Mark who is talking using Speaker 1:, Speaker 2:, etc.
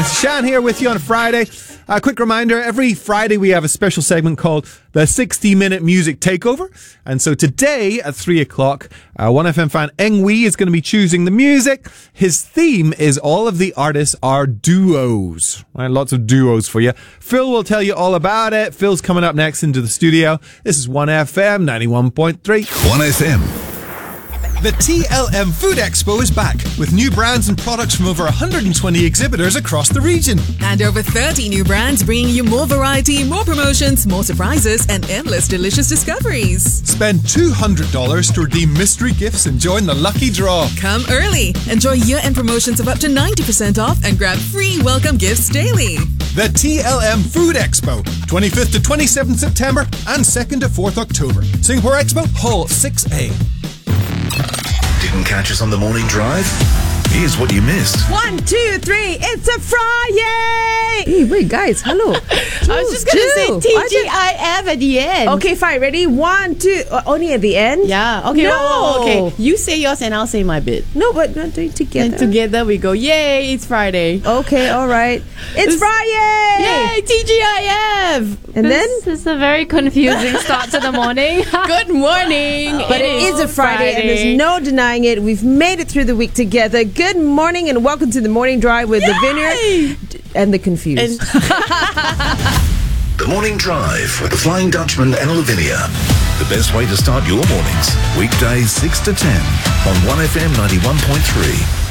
Speaker 1: It's Shan here with you on Friday. A quick reminder, every Friday we have a special segment called the 60-Minute Music Takeover. And so today at 3 o'clock, 1FM fan Eng Wee is going to be choosing the music. His theme is all of the artists are duos. Right, lots of duos for you. Phil will tell you all about it. Phil's coming up next into the studio. This is 1FM 91.3.
Speaker 2: 1FM.
Speaker 3: The TLM Food Expo is back with new brands and products from over 120 exhibitors across the region.
Speaker 4: And over 30 new brands bringing you more variety, more promotions, more surprises, and endless delicious discoveries.
Speaker 3: Spend $200 to redeem mystery gifts and join the lucky draw.
Speaker 4: Come early. Enjoy year-end promotions of up to 90% off and grab free welcome gifts daily.
Speaker 3: The TLM Food Expo, 25th to 27th September and 2nd to 4th October. Singapore Expo, Hall 6A.
Speaker 2: Didn't catch us on the morning drive? Here's what you missed.
Speaker 5: 1, 2, 3, it's a Friday! Hey, wait, guys, hello.
Speaker 6: I was just going to say TGIF at the end.
Speaker 5: Okay, fine, ready? 1, 2, only at the end?
Speaker 6: Yeah, okay.
Speaker 5: No.
Speaker 6: Okay, you say yours and I'll say my bit.
Speaker 5: No, but we're not doing together.
Speaker 6: And together we go, yay, it's Friday.
Speaker 5: Okay, all right. It's Friday!
Speaker 6: Yay, TGIF!
Speaker 5: And then?
Speaker 7: This is a very confusing start to the morning.
Speaker 6: Good morning.
Speaker 5: But it is a Friday and there's no denying it. We've made it through the week together. Good morning and welcome to the Morning Drive with the Vineyard and the Confused.
Speaker 2: The Morning Drive with the Flying Dutchman and Lavinia. The best way to start your mornings. Weekdays 6 to 10 on 1FM 91.3.